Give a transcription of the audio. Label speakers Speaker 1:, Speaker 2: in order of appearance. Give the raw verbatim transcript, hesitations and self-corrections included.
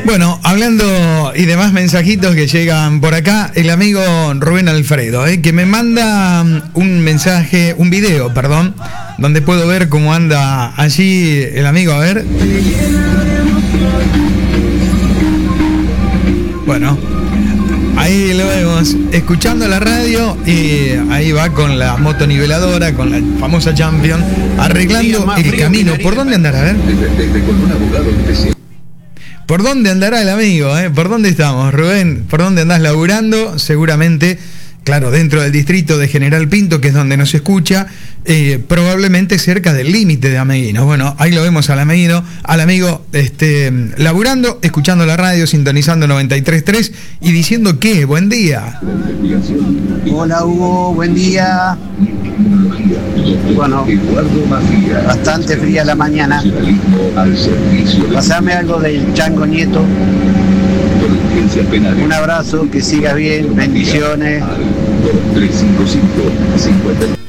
Speaker 1: Bueno, hablando y demás mensajitos que llegan por acá, el amigo Rubén Alfredo, eh, que me manda un mensaje, un video, perdón, donde puedo ver cómo anda allí el amigo, a ver. Bueno, ahí lo vemos, escuchando la radio y ahí va con la motoniveladora, con la famosa Champion, arreglando el camino. ¿Por dónde andará? A ver. ¿Por dónde andará el amigo? Eh? ¿Por dónde estamos, Rubén? ¿Por dónde andás laburando? Seguramente, claro, dentro del distrito de General Pinto, que es donde nos escucha, eh, probablemente cerca del límite de Ameguino. Bueno, ahí lo vemos al amigo, al amigo este, laburando, escuchando la radio, sintonizando noventa y tres punto tres y diciendo que, buen día.
Speaker 2: Hola Hugo, buen día. Bueno, bastante fría la mañana. Pasame algo del Chango Nieto. Un abrazo, que sigas bien, bendiciones.